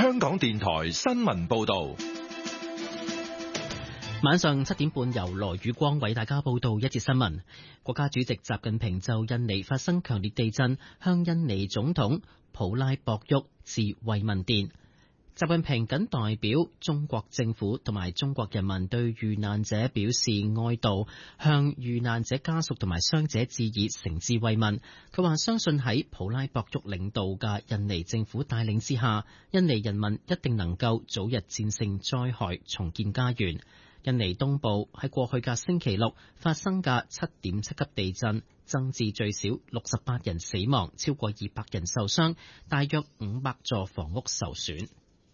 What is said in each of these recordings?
香港電台新聞報道。 晚上7點半，由羅宇光為大家報道一節新聞。國家主席習近平就印尼發生強烈地震，向印尼總統普拉博沃致慰問電。習近平謹代表中國政府同埋中國人民對遇難者表示哀悼，向遇難者家屬同埋傷者致以誠摯慰問。佢話相信喺普拉博沃領導嘅印尼政府帶領之下，印尼人民一定能夠早日戰勝災害，重建家園。印尼東部喺過去嘅星期六發生嘅7.7級地震，增至最少68人死亡，超過200人受傷，大約500座房屋受損。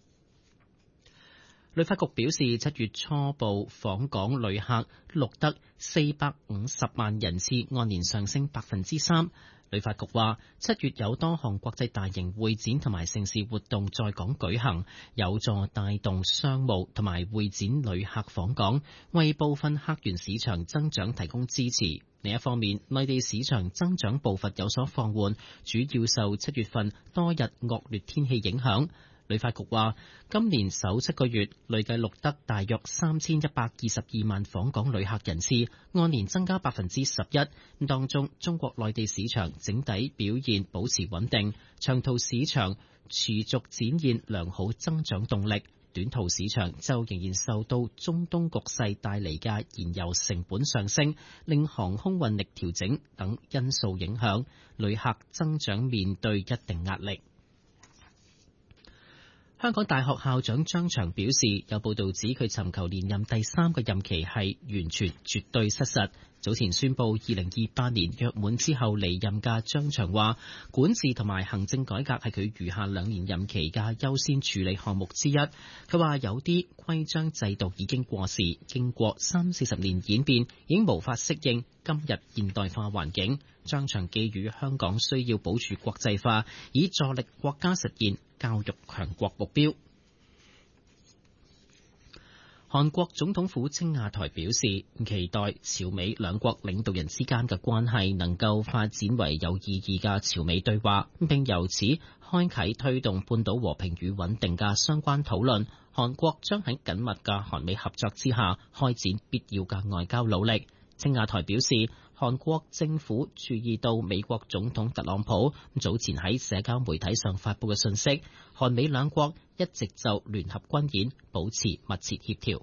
旅發局表示，7月初步訪港旅客錄得450萬人次，按年上升3%。旅發局話，7月有多項國際大型會展同埋盛事活動在港舉行，有助帶動商務同埋會展旅客訪港，為部分客源市場增長提供支持。另一方面，內地市場增長步伐有所放緩，主要受7月份多日惡劣天氣影響。旅發局話，今年首7個月累計錄得大約3122萬訪港旅客人次，按年增加11%。當中，中國內地市場整體表現保持穩定，長途市場持續展現良好增長動力，短途市場就仍然受到中東局勢帶嚟嘅燃油成本上升、令航空運力調整等因素影響，旅客增長面對一定壓力。香港大學校長張翔表示，有報道指佢尋求連任第3個任期係完全絕對失實。早前宣布2028年約滿之後離任嘅張翔話，管治同埋行政改革係佢餘下2年任期嘅優先處理項目之一。佢話有啲規章制度已經過時，經過30-40年演變，已經無法適應今日現代化環境。張翔寄語香港需要保持國際化，以助力國家實現教育強國目標。韓國總統府青瓦台表示，期待朝美兩國領導人之間嘅關係能夠發展為有意義嘅朝美對話，並由此開啟推動半島和平與穩定嘅相關討論。韓國將喺緊密嘅韓美合作之下，開展必要嘅外交努力。青瓦台表示，韓國政府注意到美國總統特朗普早前喺社交媒體上發佈嘅信息，韓美兩國一直就聯合軍演保持密切協調。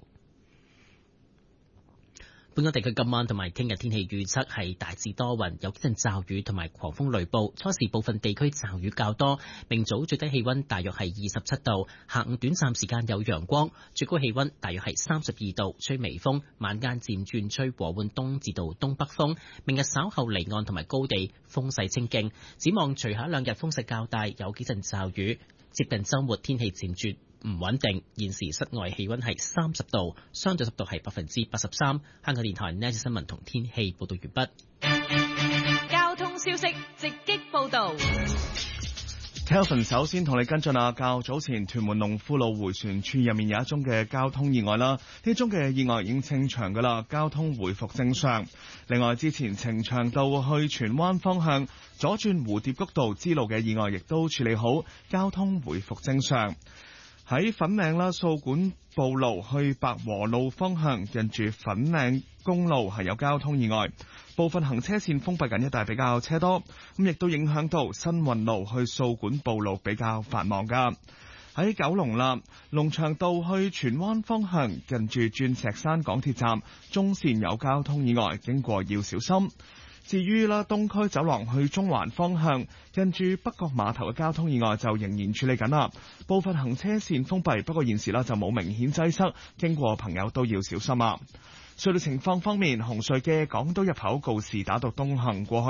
本港地區今晚同埋聽日天氣預測係大致多雲，有幾陣驟雨同埋狂風雷暴，初時部分地區驟雨較多，明早最低氣溫大約係27度，下午短暫時間有陽光，最高氣溫大約係32度，吹微風，晚間漸轉吹和緩東至到東北風。明日稍後離岸同埋高地風勢清勁，展望隨後1-2日風勢較大，有幾陣驟雨，接近週末天氣漸轉唔穩定。現時室外氣溫係30度，相對濕度係83%。香港電台呢節新聞同天氣報道完畢。 交通消息直擊報道。 Kelvin 首先同你跟進啊，較早前屯門龍富路迴旋處入面有一宗嘅交通意外啦，呢宗嘅意外已經清場噶啦，交通回復正常。另外之前呈祥道去荃灣方向左轉蝴蝶谷道支路嘅意外亦都處理好，交通回復正常。喺粉嶺啦，掃管埔路去白和路方向近住粉嶺公路係有交通意外，部分行車線封閉緊，一帶比較車多，咁亦都影響到新運路去掃管埔路比較繁忙噶。喺九龍啦，龍翔道去荃灣方向近住鑽石山港鐵站中線有交通意外，經過要小心。至於啦，東區走廊去中環方向近住北角碼頭嘅交通意外就仍然處理緊啦，部分行車線封閉，不過現時啦就冇明顯擠塞，經過朋友都要小心啊。隧道情況方面，紅隧嘅港島入口告士打道東行過海